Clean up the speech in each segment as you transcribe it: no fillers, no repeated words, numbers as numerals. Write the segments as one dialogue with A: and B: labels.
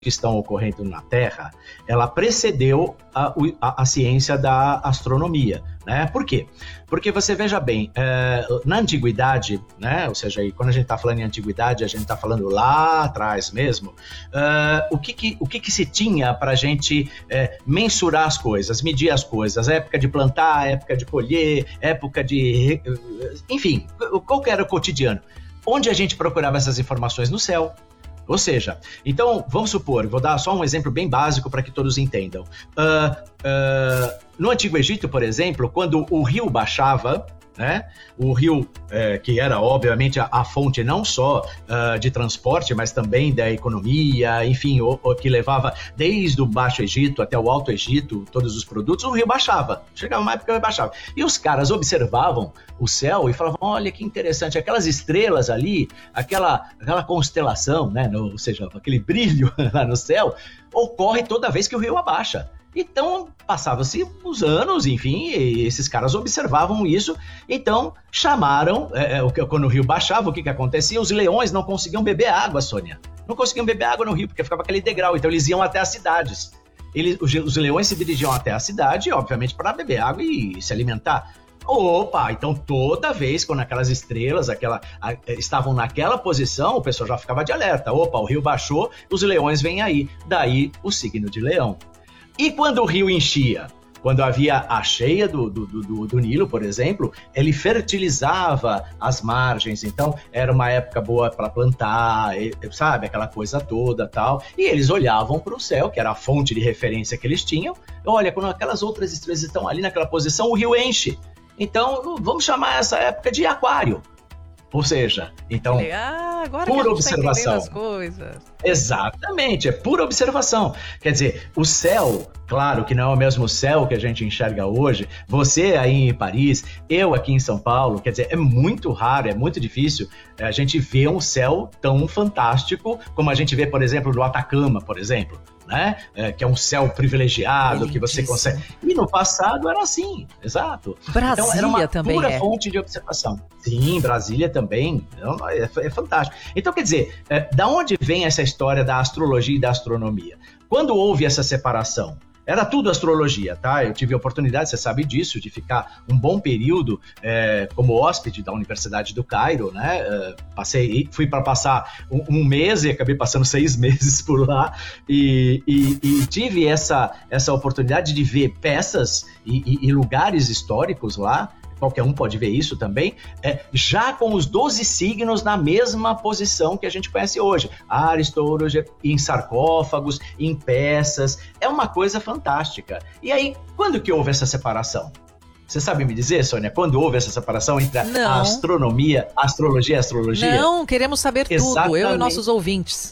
A: que estão ocorrendo na Terra, ela precedeu a ciência da astronomia, né? Por quê? Porque você veja bem, na antiguidade, né? Ou seja, quando a gente está falando em antiguidade, a gente está falando lá atrás mesmo, o que se tinha para a gente mensurar as coisas, medir as coisas, época de plantar, época de colher, época de... Enfim, qual que era o cotidiano? Onde a gente procurava essas informações? No céu. Ou seja, então, vamos supor, vou dar só um exemplo bem básico para que todos entendam. No Antigo Egito, por exemplo, quando o rio baixava, né, o rio, que era obviamente a fonte não só de transporte, mas também da economia, enfim, o que levava desde o Baixo Egito até o Alto Egito, todos os produtos, o rio baixava. Chegava uma época que ele baixava. E os caras observavam o céu e falavam, olha que interessante, aquelas estrelas ali, aquela constelação, né, ou seja, aquele brilho lá no céu, ocorre toda vez que o rio abaixa. Então, passava-se os anos, enfim, e esses caras observavam isso, então chamaram, quando o rio baixava, o que acontecia? Os leões não conseguiam beber água, Sônia. Não conseguiam beber água no rio, porque ficava aquele degrau, então eles iam até as cidades. Os leões se dirigiam até a cidade, obviamente, para beber água e se alimentar. Opa, então toda vez quando aquelas estrelas estavam naquela posição, o pessoal já ficava de alerta. Opa, o rio baixou, os leões vêm aí. Daí o signo de leão. E quando o rio enchia? Quando havia a cheia do Nilo, por exemplo, ele fertilizava as margens, então era uma época boa para plantar, sabe, aquela coisa toda tal. E eles olhavam para o céu, que era a fonte de referência que eles tinham. Olha, quando aquelas outras estrelas estão ali naquela posição, o rio enche. Então, vamos chamar essa época de aquário. Ou seja, então,
B: agora
A: pura
B: que a gente
A: observação.
B: Tá as coisas.
A: Exatamente, é pura observação. Quer dizer, o céu, claro que não é o mesmo céu que a gente enxerga hoje. Você aí em Paris, eu aqui em São Paulo, quer dizer, é muito raro, é muito difícil a gente ver um céu tão fantástico como a gente vê, por exemplo, no Atacama, por exemplo. Né? Que é um céu privilegiado, que você consegue... E no passado era assim, exato.
B: Brasília
A: então, era uma
B: também
A: pura fonte de observação. Sim, Brasília também. É fantástico. Então, quer dizer, da onde vem essa história da astrologia e da astronomia? Quando houve essa separação? Era tudo astrologia, tá? Eu tive a oportunidade, você sabe disso, de ficar um bom período como hóspede da Universidade do Cairo, né? Fui para passar um mês e acabei passando 6 meses por lá e tive essa oportunidade de ver peças e lugares históricos lá. Qualquer um pode ver isso também, já com os 12 signos na mesma posição que a gente conhece hoje. Áries, Touros, em sarcófagos, em peças, é uma coisa fantástica. E aí, quando que houve essa separação? Você sabe me dizer, Sônia, quando houve essa separação entre a astronomia, a astrologia e a astrologia?
B: Não, queremos saber tudo, eu e nossos ouvintes.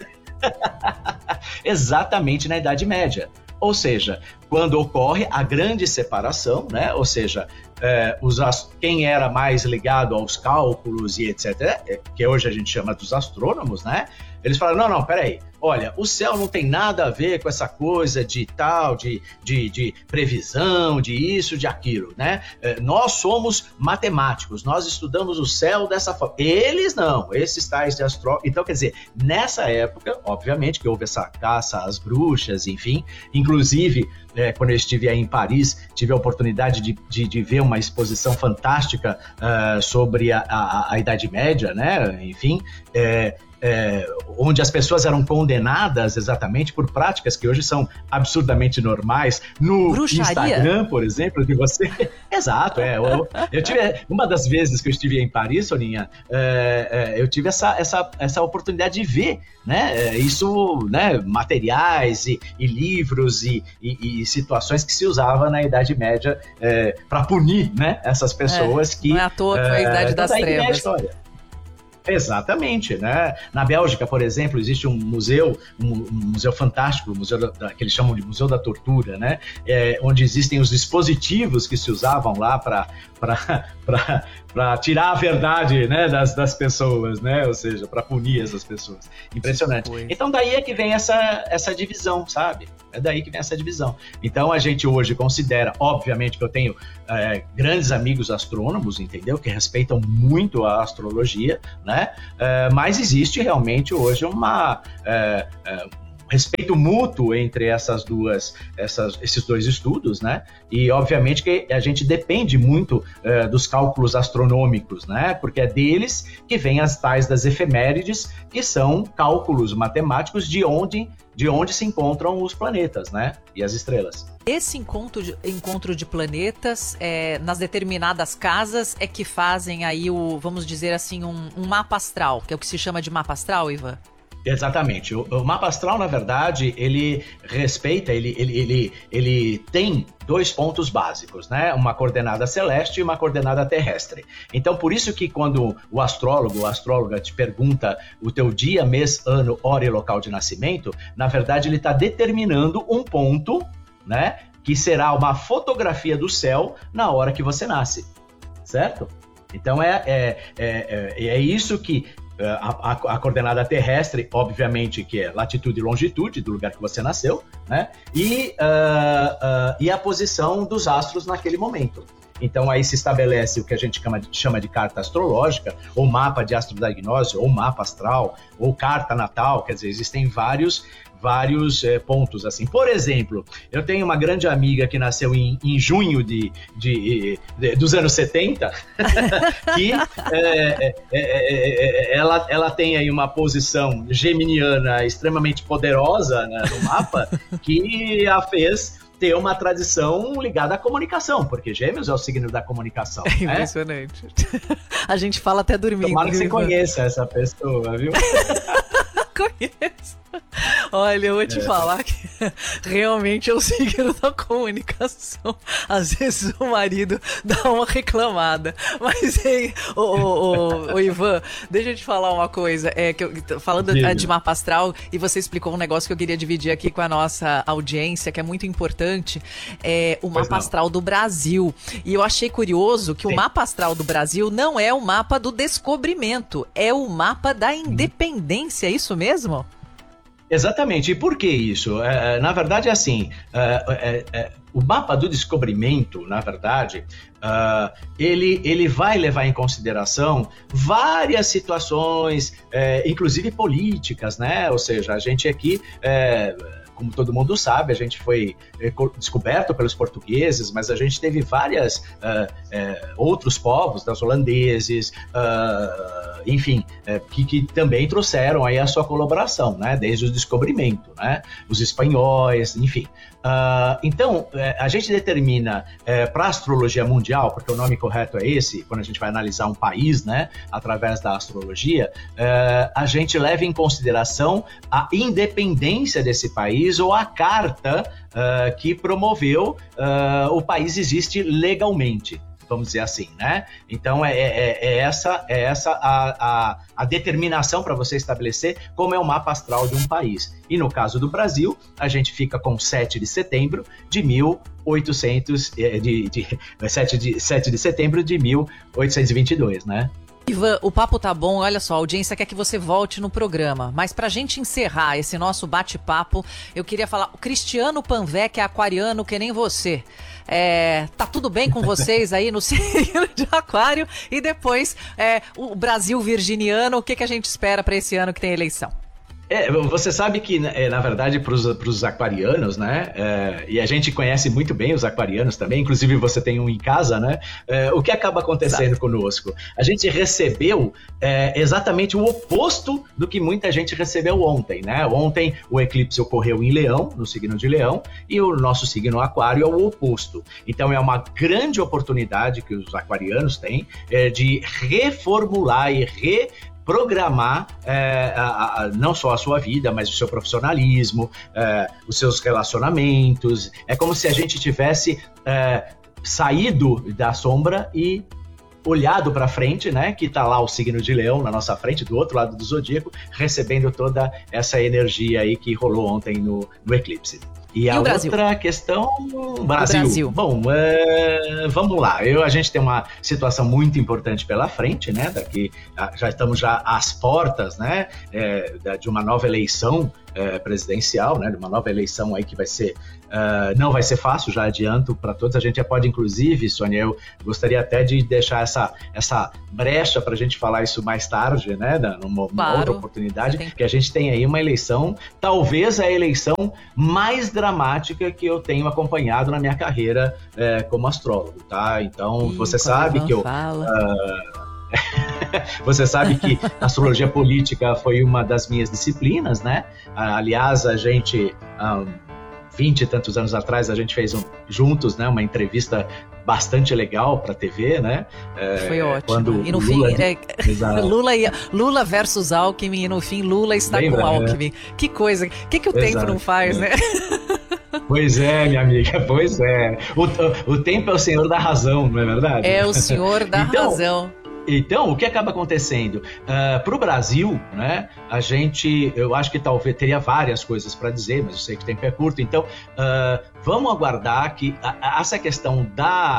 A: Exatamente na Idade Média. Ou seja, quando ocorre a grande separação, né? Ou seja, quem era mais ligado aos cálculos e etc., que hoje a gente chama dos astrônomos, né? Eles falaram, não, peraí, olha, o céu não tem nada a ver com essa coisa de tal, de previsão, de isso, de aquilo, né? Nós somos matemáticos, nós estudamos o céu dessa forma. Eles não, esses tais de astrólogos. Então, quer dizer, nessa época, obviamente que houve essa caça às bruxas, enfim, inclusive, quando eu estive aí em Paris, tive a oportunidade de ver uma exposição fantástica sobre a Idade Média, né? Enfim, onde as pessoas eram condenadas exatamente por práticas que hoje são absurdamente normais no
B: Bruxaria.
A: Instagram, por exemplo, de você... Exato, eu tive uma das vezes que eu estive em Paris, Soninha, eu tive essa oportunidade de ver, né, isso, né, materiais e livros e situações que se usava na Idade Média para punir, né, essas pessoas que...
B: Não é à toa que foi a Idade das Trevas.
A: Exatamente, né? Na Bélgica, por exemplo, existe um museu fantástico, que eles chamam de Museu da Tortura, né? Onde existem os dispositivos que se usavam lá para tirar a verdade, né, das pessoas, né? Ou seja, para punir essas pessoas. Impressionante. Então daí é que vem essa divisão, sabe? É daí que vem essa divisão. Então a gente hoje considera, obviamente que eu tenho grandes amigos astrônomos, entendeu? Que respeitam muito a astrologia, né? Mas existe realmente hoje respeito mútuo entre esses dois estudos, né? E obviamente que a gente depende muito dos cálculos astronômicos, né? Porque é deles que vêm as tais das efemérides, que são cálculos matemáticos de onde se encontram os planetas, né? E as estrelas.
B: Esse encontro de planetas nas determinadas casas é que fazem aí vamos dizer assim, um mapa astral, que é o que se chama de mapa astral, Ivan?
A: Exatamente. O mapa astral, na verdade, ele respeita, ele tem 2 pontos básicos, né? Uma coordenada celeste e uma coordenada terrestre. Então, por isso que quando o astrólogo ou a astróloga te pergunta o teu dia, mês, ano, hora e local de nascimento, na verdade, ele está determinando um ponto, né? Que será uma fotografia do céu na hora que você nasce, certo? Então, é isso que... A coordenada terrestre, obviamente, que é latitude e longitude do lugar que você nasceu, né? E a posição dos astros naquele momento. Então aí se estabelece o que a gente chama de carta astrológica, ou mapa de astrodiagnose, ou mapa astral, ou carta natal, quer dizer, existem vários pontos assim. Por exemplo, eu tenho uma grande amiga que nasceu em junho dos anos 70, que ela tem aí uma posição geminiana extremamente poderosa, né, no mapa, que a fez ter uma tradição ligada à comunicação, porque Gêmeos é o signo da comunicação.
B: É impressionante. Né? A gente fala até dormindo.
A: Tomara que você conheça essa pessoa, viu?
B: Conheço. Olha, eu vou te falar que realmente é o signo da comunicação. Às vezes o marido dá uma reclamada. Mas, hein, ô Ivan, deixa eu te falar uma coisa. Falando de mapa astral, e você explicou um negócio que eu queria dividir aqui com a nossa audiência, que é muito importante, o mapa astral do Brasil. E eu achei curioso que o mapa astral do Brasil não é o mapa do descobrimento, é o mapa da independência, é isso mesmo?
A: Exatamente. E por que isso? Na verdade, é assim, o mapa do descobrimento, na verdade, ele vai levar em consideração várias situações, inclusive políticas, né? Ou seja, a gente aqui... como todo mundo sabe, a gente foi descoberto pelos portugueses, mas a gente teve vários outros povos, os holandeses, enfim, que também trouxeram aí a sua colaboração, né, desde o descobrimento, né, os espanhóis, enfim. Então, a gente determina para a astrologia mundial, porque o nome correto é esse, quando a gente vai analisar um país, né, através da astrologia, a gente leva em consideração a independência desse país ou a carta que promoveu o país existe legalmente, vamos dizer assim, né? Então essa a determinação para você estabelecer como é o mapa astral de um país. E no caso do Brasil, a gente fica com 7 de setembro de 7 de setembro de 1822, né?
B: Ivan, o papo tá bom, olha só, a audiência quer que você volte no programa, mas pra gente encerrar esse nosso bate-papo, eu queria falar, o Cristiano Panvec é aquariano que nem você, tá tudo bem com vocês aí no signo de aquário? E depois, o Brasil virginiano, o que a gente espera pra esse ano que tem eleição?
A: Você sabe que, na verdade, para os aquarianos, né, e a gente conhece muito bem os aquarianos também, inclusive você tem um em casa, né, o que acaba acontecendo conosco? A gente recebeu exatamente o oposto do que muita gente recebeu ontem, né? Ontem o eclipse ocorreu em Leão, no signo de Leão, e o nosso signo Aquário é o oposto. Então é uma grande oportunidade que os aquarianos têm de reformular e programar não só a sua vida, mas o seu profissionalismo, os seus relacionamentos. É como se a gente tivesse saído da sombra e olhado para frente, né? Que tá lá o signo de Leão na nossa frente, do outro lado do zodíaco, recebendo toda essa energia aí que rolou ontem no eclipse. E a outra questão, Brasil. Bom, vamos lá. A gente tem uma situação muito importante pela frente, né? Daqui já estamos às portas, né? De uma nova eleição presidencial, né, de uma nova eleição aí que vai ser, não vai ser fácil, já adianto para todos. A gente já pode, inclusive, Sônia, eu gostaria até de deixar essa brecha para a gente falar isso mais tarde, né, numa outra oportunidade, que a gente tem aí uma eleição, talvez a eleição mais dramática que eu tenho acompanhado na minha carreira como astrólogo, tá? Então, você sabe que eu... Você sabe que a astrologia política foi uma das minhas disciplinas, né? Aliás, a gente, 20 e tantos anos atrás, a gente fez juntos, né, uma entrevista bastante legal para a TV, né?
B: Foi ótimo.
A: Quando
B: e no
A: Lula,
B: fim, Lula versus Alckmin, e no fim Lula está com Alckmin. Que coisa, que o tempo não faz, né?
A: Pois é, minha amiga, pois é. O tempo é o senhor da razão, não é verdade?
B: É o senhor da razão.
A: Então, o que acaba acontecendo? Para o Brasil, né, eu acho que talvez teria várias coisas para dizer, mas eu sei que o tempo é curto, então vamos aguardar que essa questão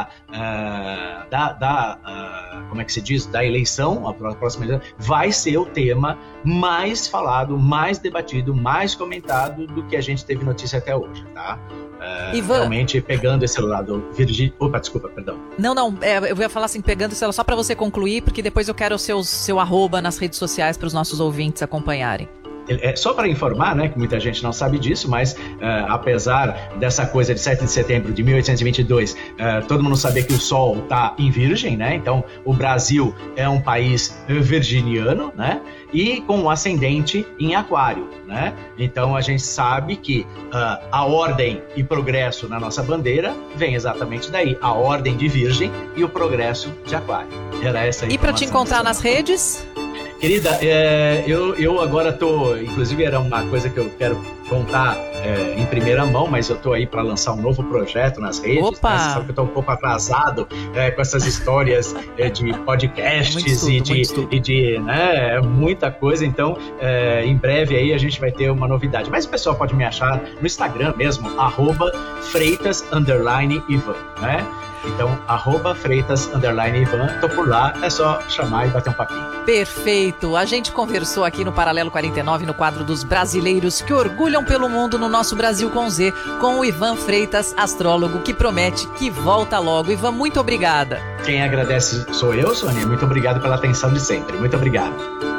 A: como é que se diz, da eleição, a próxima eleição, vai ser o tema mais falado, mais debatido, mais comentado do que a gente teve notícia até hoje, tá?
B: Ivan,
A: realmente pegando esse lado Opa, desculpa, perdão.
B: Não, eu ia falar assim, pegando esse lado só para você concluir, porque depois eu quero o seu arroba nas redes sociais para os nossos ouvintes acompanharem.
A: Só para informar, né, que muita gente não sabe disso, mas apesar dessa coisa de 7 de setembro de 1822, todo mundo saber que o Sol está em Virgem, né? Então o Brasil é um país virginiano, né? E com um ascendente em Aquário, né? Então a gente sabe que a ordem e progresso na nossa bandeira vem exatamente daí, a ordem de Virgem e o progresso de Aquário. Era essa a informação.
B: E para te encontrar nas redes?
A: Querida, eu agora inclusive era uma coisa que eu quero contar em primeira mão, mas eu tô aí para lançar um novo projeto nas redes.
B: Opa!
A: Né? Você sabe que eu tô um pouco atrasado com essas histórias de podcasts e de né, muita coisa, então em breve aí a gente vai ter uma novidade. Mas o pessoal pode me achar no Instagram mesmo, @Freitas_Ivan, né? Então, @Freitas_Ivan, tô por lá, é só chamar e bater um papinho.
B: Perfeito, a gente conversou aqui no Paralelo 49, no quadro dos brasileiros que orgulham pelo mundo no nosso Brasil com Z, com o Ivan Freitas, astrólogo, que promete que volta logo. Ivan, muito obrigada.
A: Quem agradece sou eu, Sônia, muito obrigado pela atenção de sempre, muito obrigado.